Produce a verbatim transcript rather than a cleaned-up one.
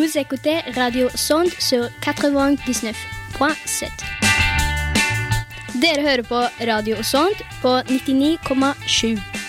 Vous écoutez Radio Sonde sur quatre-vingt-dix-neuf point sept. Dere hører på Radio Sonde på nittini komma sju.